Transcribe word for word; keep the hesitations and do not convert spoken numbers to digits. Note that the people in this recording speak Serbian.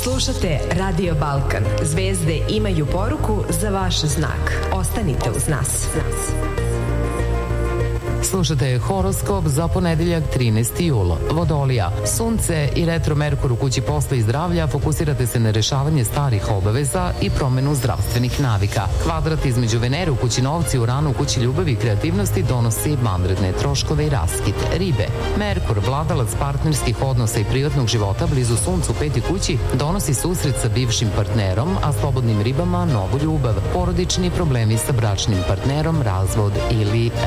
Slušate Radio Balkan. Zvezde imaju poruku za vaš znak. Ostanite uz nas. Slušate horoskop za ponedeljak trinaesti jul. Vodolija. Sunce i retro Merkur u kući posla i zdravlja, fokusirate se na rešavanje starih obaveza i promenu zdravstvenih navika. Kvadrat između Venere u kući novci, Urana u kući ljubavi i kreativnosti donosi vanredne troškove i raskid. Ribe. Merkur, vladalac partnerskih odnosa i privatnog života blizu Suncu u petoj kući, donosi susret sa bivšim partnerom, a slobodnim ribama novu ljubav. Porodični problemi sa bračnim partnerom, razvod ili